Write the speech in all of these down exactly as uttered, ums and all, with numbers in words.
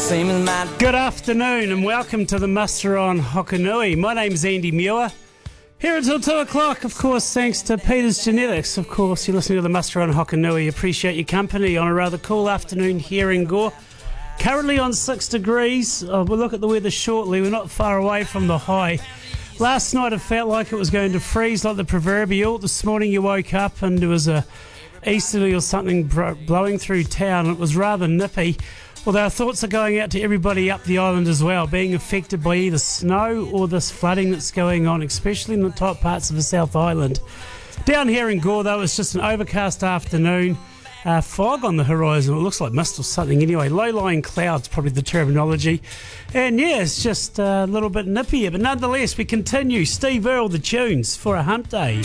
same as my... Good afternoon and welcome to the Muster on Hokanui. My name's Andy Muir. Here until two o'clock, of course, thanks to Peter's Genetics. Of course, you're listening to the Muster on Hokanui. Appreciate your company on a rather cool afternoon here in Gore. Currently on six degrees. Oh, we'll look at the weather shortly. We're not far away from the high. Last night it felt like it was going to freeze like the proverbial. This morning you woke up and there was a easterly or something blowing through town. It was rather nippy. Although our thoughts are going out to everybody up the island as well, being affected by either snow or this flooding that's going on, especially in the top parts of the South Island. Down here in Gore, though, it's just an overcast afternoon. Uh, fog on the horizon. It looks like mist or something anyway. Low-lying clouds, probably the terminology. And yeah, it's just a little bit nippy here. But nonetheless, we continue. Steve Earle, the tunes for a hump day.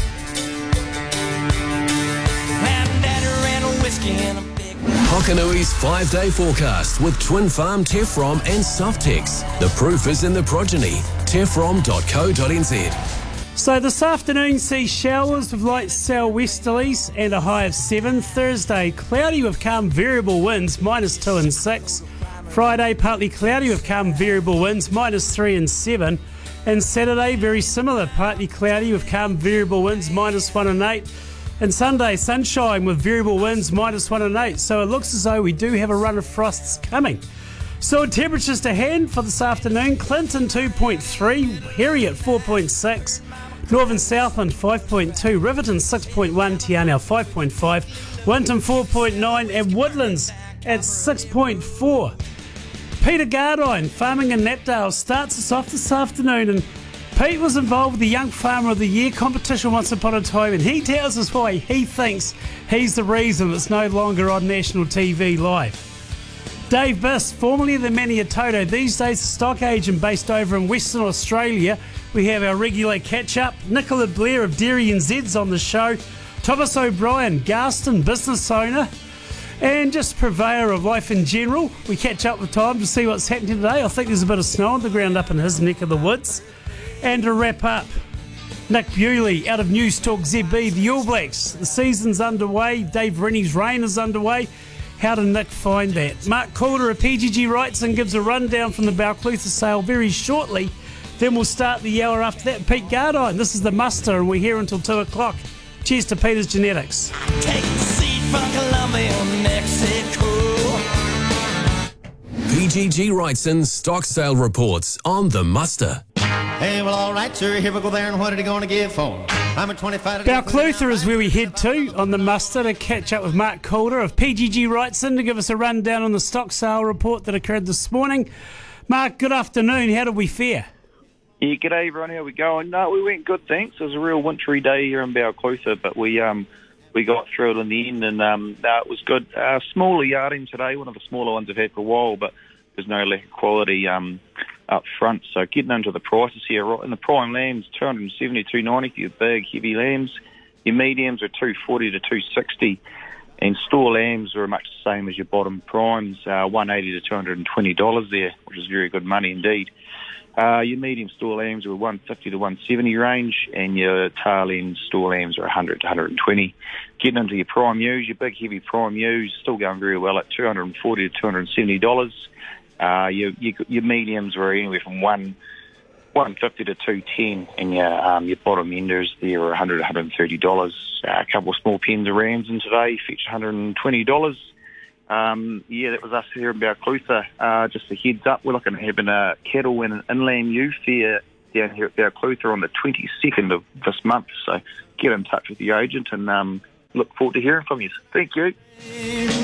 Hokanui's five-day forecast with Twin Farm Tefrom and Softex. The proof is in the progeny. tefrom dot co dot n z. So this afternoon sees showers with light southwesterlies and a high of seven. Thursday, cloudy with calm variable winds, minus two and six. Friday, partly cloudy with calm variable winds, minus three and seven. And Saturday, very similar, partly cloudy with calm variable winds, minus one and eight. And Sunday, sunshine with variable winds, minus one and eight. So it looks as though we do have a run of frosts coming. So temperatures to hand for this afternoon: Clinton two point three, Heriot four point six, Northern Southland five point two, Riverton six point one, Te Anau five point five, Winton four point nine, and Woodlands at six point four. Peter Gardine, farming in Knapdale, starts us off this afternoon, and Pete was involved with the Young Farmer of the Year competition once upon a time, and he tells us why he thinks he's the reason it's no longer on national T V live. Dave Biss, formerly the Maniatoto, these days a stock agent based over in Western Australia. We have our regular catch-up. Nicola Blair of Dairy N Z's on the show. Thomas O'Brien, Garston business owner, and just purveyor of life in general. We catch up with Tom to see what's happening today. I think there's a bit of snow on the ground up in his neck of the woods. And to wrap up, Nick Bewley out of News Talk Z B, the All Blacks. The season's underway. Dave Rennie's reign is underway. How did Nick find that? Mark Calder of P G G Wrightson gives a rundown from the Balclutha sale very shortly. Then we'll start the hour after that. Pete Gardine, this is the Muster, and we're here until two o'clock. Cheers to Peter's Genetics. Take the seat from Colombia, Mexico. P G G Wrightson stock sale reports on the Muster. Hey, well, all right, sir. Here we go there, and what are they going to give for? I'm at twenty-five. Balclutha is where we head to on the Muster to catch up with Mark Calder of P G G Wrightson to give us a rundown on the stock sale report that occurred this morning. Mark, good afternoon. How did we fare? Yeah, g'day everyone. How we going? No, we went good, thanks. It was a real wintry day here in Balclutha, but we um we got through it in the end, and um no, it was good. Uh, smaller yarding today, one of the smaller ones I've had for a while, but there's no lack of quality um up front. So getting into the prices here, right in the prime lambs, two hundred seventy to two ninety for your big heavy lambs. Your mediums are two forty to two sixty, and store lambs are much the same as your bottom primes, uh, one eighty to two hundred twenty dollars there, which is very good money indeed. Uh, your medium store lambs are one fifty to one seventy range, and your tail end store lambs are one hundred to one twenty. Getting into your prime ewes, your big heavy prime ewes still going very well at two forty to two seventy dollars. Uh, your, your your mediums were anywhere from one one fifty to two ten, and your um, your bottom enders there are one hundred to one thirty dollars. Uh, a couple of small pens of rams in today fetched one hundred twenty dollars. Um, yeah, that was us here in Balclutha. Uh, just a heads up, we're looking at having a cattle and an inland ewe fair down here at Balclutha on the twenty-second of this month. So get in touch with your agent, and um, look forward to hearing from you. Thank you.